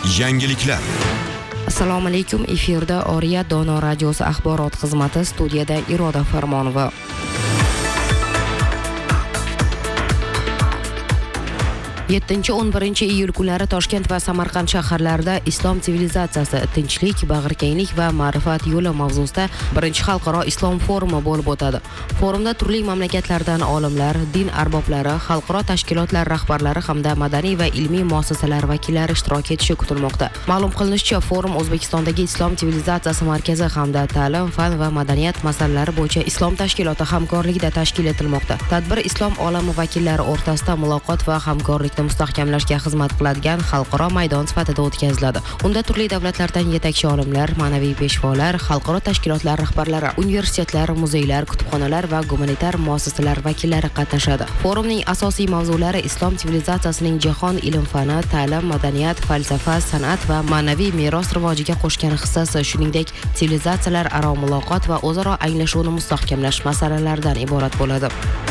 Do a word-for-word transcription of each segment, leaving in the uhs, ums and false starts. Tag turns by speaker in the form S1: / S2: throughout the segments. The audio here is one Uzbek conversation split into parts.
S1: Yangiliklar.
S2: Assalomu alaykum. Efirda Oriya Dono radiosi axborot xizmati, studiyada Iroda Farmonova. yettinchi o'n birinchi iyul kunlari Toshkent va Samarqand shaharlarida islom sivilizatsiyasi, tinchlik, bag'rikenglik va ma'rifat yo'li mavzusida birinchi xalqaro islom forumi bo'lib o'tadi. Forumda turli mamlakatlardan olimlar, din arboblari, xalqaro tashkilotlar rahbarlari hamda madaniy va ilmiy muassasalar vakillari ishtirok etishi kutilmoqda. Ma'lum qilinishicha, forum O'zbekistondagi islom sivilizatsiyasi markazi hamda ta'lim, fan va madaniyat masalalari bo'yicha islom tashkiloti hamkorligida tashkil etilmoqda. Tadbir islom olami vakillari o'rtasida muloqot va hamkorlik mustahkamlashga xizmat qiladigan xalqaro maydon sifatida o'tkaziladi. Unda turli davlatlardan yetakchi olimlar, ma'naviy peshvolar, xalqaro tashkilotlar rahbarlari, universitetlar, muzeylar, kutubxonalar va gumanitar muassasalar vakillari qatnashadi. Forumning asosiy mavzulari islom sivilizatsiyasining jahon ilm-fani, ta'lim, madaniyat, falsafa, san'at va ma'naviy meros rivojiga qo'shgan hissasi, shuningdek, sivilizatsiyalar aro muloqot va o'zaro anglashuvni mustahkamlash masalalaridan iborat bo'ladi.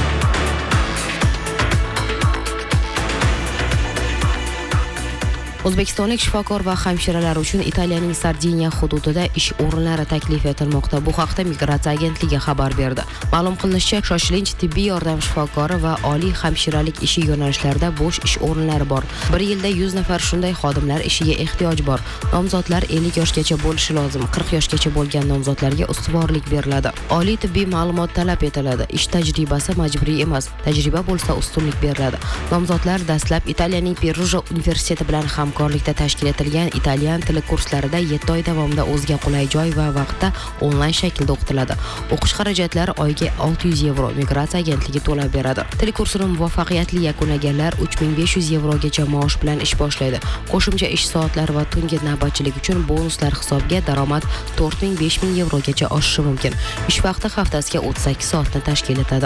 S2: O'zbekistonlik shifokor va hamshiralar uchun Italiyaning Sardiniya hududida ish o'rinlari taklif etilmoqda. Bu haqda Migratsiya agentligi xabar berdi. Ma'lum qilinishicha, shoshilinch tibbiy yordam shifokori va oliy hamshiralik ishi yo'nalishlarida bo'sh ish o'rinlari bor. Bir yilda yuz nafar shunday xodimlar ishiga ehtiyoj bor. Nomzodlar ellik yoshgacha bo'lishi lozim. qirq yoshgacha bo'lgan nomzodlarga ustuvorlik beriladi. Oliy tibbiy ma'lumot talab etiladi. Ish tajribasi majburiy emas. Tajriba bo'lsa ustunlik beriladi. Nomzodlar dastlab Italiyaning Perugia universiteti bilan ham hamkorlikda tashkil etilgan italyan tili kurslarida yetti oy davomida o'ziga qulay joy va vaqtda onlayn shaklda o'qitiladi. O'qish xarajatlari oyiga olti yuz yevro Migratsiya agentligi to'lab beradi. Til kursini muvaffaqiyatli yakunlaganlar uch ming besh yuz yevrogacha maosh bilan ish boshlaydi. Qo'shimcha ish soatlari va tungi navbatchilik uchun bonuslar hisobiga daromad to'rt ming besh ming yevrogacha oshishi mumkin. Ish vaqti haftasiga o'ttiz sakkiz soatni tashkil etadi.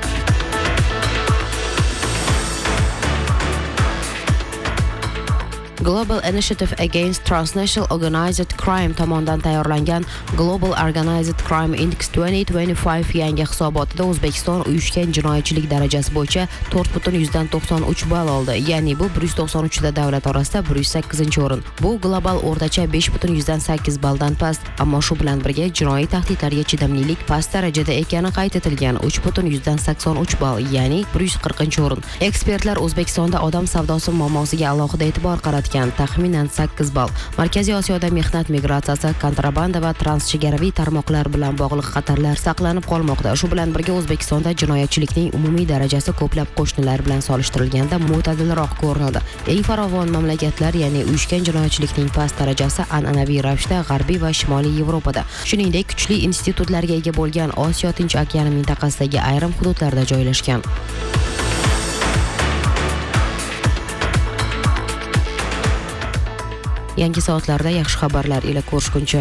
S2: Global Initiative Against Transnational Organized Crime tomonidan tayyorlangan Global Organized Crime Index ikki ming yigirma besh yangi hisobotida O'zbekiston uyushgan jinoyatchilik darajasi bo'yicha to'rt butun to'qson uch ball oldi. Ya'ni bu bir yuz to'qson uch ta davlat orasida bir yuz sakkizinchi o'rin. Bu global o'rtacha besh butun sakkiz balldan past, ammo shu bilan birga jinoiy tahdidlarga chidamlilik past darajada ekani qayd etilgan uch butun sakson uch ball, ya'ni bir yuz qirqinchi o'rin. Ekspertlar O'zbekistonda odam savdosi muammosiga alohida e'tibor qaratgan. Taxminan sakkiz ball. Markaziy Osiyoda mehnat migratsiyasi, kontrabanda va transchegaraviy tarmoqlar bilan bog'liq xatarlar saqlanib qolmoqda. Shu bilan birga O'zbekistonda jinoyatchilikning umumiy darajasi ko'plab qo'shnilar bilan solishtirilganda mo'tadilroq ko'rinadi. Eng farovon mamlakatlar, ya'ni uyushgan jinoyatchilikning past darajasi an'anaviy ravishda G'arbiy va Shimoliy Yevropada, shuningdek kuchli institutlarga ega bo'lgan Osiyo Tinch okeani mintaqasidagi ayrim hududlarda joylashgan. Yangi soatlarda yaxshi xabarlar ila ko'rishguncha.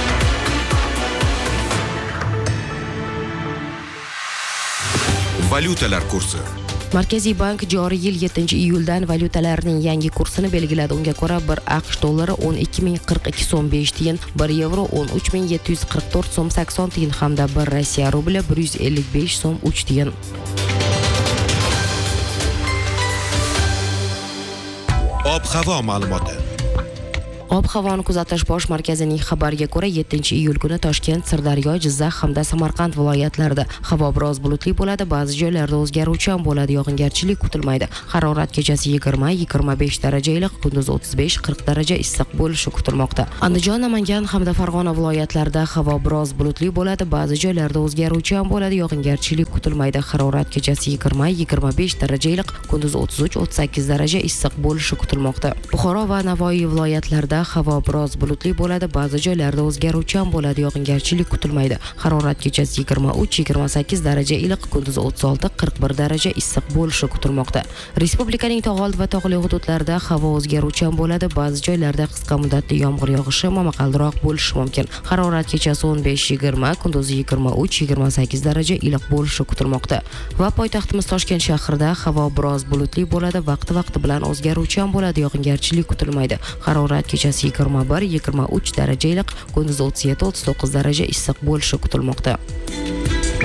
S1: Valyutalar kursi.
S2: Markaziy bank joriy yil yettinchi iyuldan valyutalarning yangi kursini belgiladi. Unga ko'ra bir AQSh dollari o'n ikki ming qirq ikki so'm besh tiyin, bir yevro o'n uch ming yetti yuz qirq to'rt so'm sakson tiyin hamda bir Rossiya rubli bir yuz ellik besh so'm uch tiyin.
S1: Ob-havo ma'lumoti.
S2: Ob-havoni kuzatish bosh markazining xabariga ko'ra yettinchi iyul kuni Toshkent, Sirdaryo, Jizzax hamda Samarqand viloyatlarida havo biroz bulutli bo'ladi, ba'zi joylarda o'zgaruvchan bo'ladi, yog'ingarchilik kutilmaydi. Harorat kechasi yigirma yigirma besh daraja iliq, kunduz o'ttiz besh qirq daraja issiq bo'lishi kutilmoqda. Andijon, Namangan hamda Farg'ona viloyatlarida havo biroz bulutli bo'ladi, ba'zi joylarda o'zgaruvchan bo'ladi, yog'ingarchilik kutilmaydi. Harorat kechasi yigirma yigirma besh daraja iliq, kunduz o'ttiz uch o'ttiz sakkiz daraja issiq bo'lishi kutilmoqda. Buxoro va Navoiy viloyatlarida havo biroz bulutli bo'ladi, ba'zi joylarda o'zgaruvchan bo'ladi, yog'ingarchilik kutilmaydi. Harorat kechasi yigirma uch yigirma sakkiz daraja iliq, kunduz o'ttiz olti qirq bir daraja issiq bo'lishi kutilmoqda. Respublikaning tog'oldi va tog'li hududlarida havo o'zgaruvchan bo'ladi, ba'zi joylarda qisqa muddatli yomg'ir yog'ishi momaqaldiroq bo'lishi mumkin. Harorat kechasi o'n besh yigirma, kunduz yigirma uch yigirma sakkiz daraja iliq bo'lishi kutilmoqda. Va poytaxtimiz Toshkent shahrida havo biroz bulutli bo'ladi, vaqti-vaqti bilan o'zgaruvchan bo'ladi, yog'ingarchilik kutilmaydi. Harorat kechasi yigirma bir yigirma uch daraja iliq, kunduz o'ttiz yetti o'ttiz to'qqiz daraja issiq bo'lishi kutilmoqda.